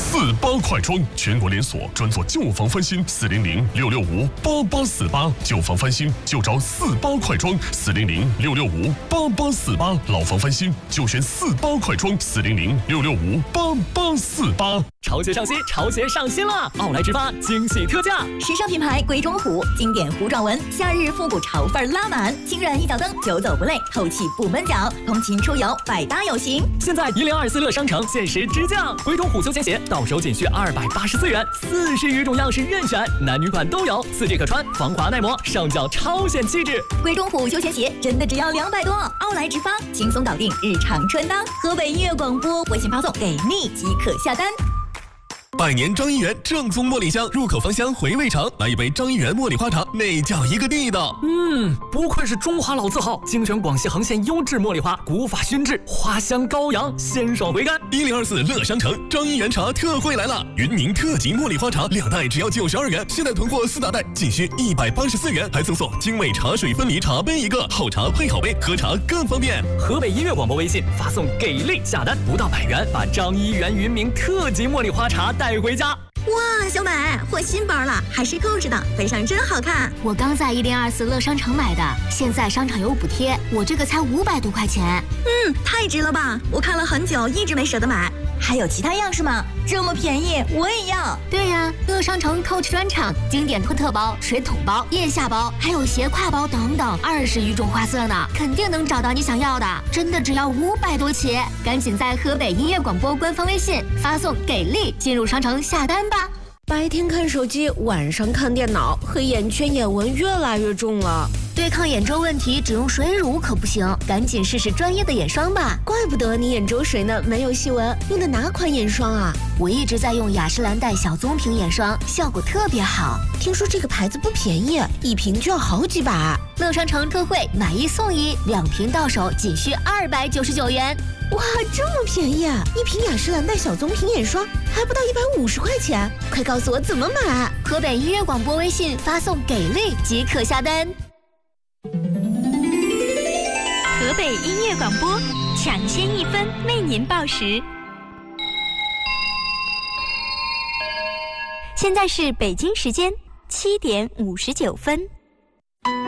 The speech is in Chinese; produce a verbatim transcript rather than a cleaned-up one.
四八快装，全国连锁，专做旧房翻新，四零零六六五八八四八，旧房翻新就找四八快装，四零零六六五八八四八，老房翻新就选四八快装，四零零六六五八八四八。 潮鞋上新，潮鞋上新了！奥莱直发惊喜特价， 时尚品牌鬼冢虎，经典弧状纹，夏日复古潮范拉满，轻软一脚蹬，久走不累，透气不闷脚，通勤出游百搭有型。 现在一零二四乐商城限时直降，鬼冢虎休闲鞋到手仅需二百八十四元，四十余种样式任选，男女款都有，四季可穿，防滑耐磨，上脚超显气质。 鬼冢虎休闲鞋真的只要两百多，奥莱直发轻松搞定日常穿搭。河北音乐广播微信发送给力即可下单。 百年张一元正宗茉莉香，入口芳香，回味长。来一杯张一元茉莉花茶，那叫一个地道。 嗯，不愧是中华老字号，精选广西恒县优质茉莉花，古法熏制，花香高扬，鲜爽回甘。 一零二四乐商城张一元茶特惠来了，云宁特级茉莉花茶两袋只要九十二元，现在囤货四大袋仅需一百八十四元，还赠送精美茶水分离茶杯一个，好茶配好杯，喝茶更方便。 河北音乐广播微信发送给力下单，不到百元，把张一元云明特级茉莉花茶带回家。 哇，小美，换新包了，还是购置的，背上真好看。 我刚在一零二四乐商城买的，现在商场有补贴，我这个才五百多块钱。 嗯，太值了吧！我看了很久，一直没舍得买。还有其他样式吗？这么便宜，我也要。 对呀，乐商城 Coach 专场，经典托特包、水桶包、腋下包，还有斜挎包等等，二十余种花色呢，肯定能找到你想要的。真的只要五百多起，赶紧在河北音乐广播官方微信发送给力，进入商城下单吧。 白天看手机，晚上看电脑，黑眼圈、眼纹越来越重了。 对抗眼周问题，只用水乳可不行，赶紧试试专业的眼霜吧。 怪不得你眼周水呢，没有细纹。用的哪款眼霜啊？ 我一直在用雅诗兰黛小棕瓶眼霜，效果特别好。 听说这个牌子不便宜，一瓶就要好几百。 乐商城特惠，买一送一，两瓶到手仅需二百九十九元。 哇，这么便宜啊！一瓶雅诗兰黛小棕瓶眼霜还不到一百五十块钱，快告诉我怎么买！ 河北音乐广播微信发送给力即可下单。 河北音乐广播抢先一分为您报时。现在是北京时间七点五十九分。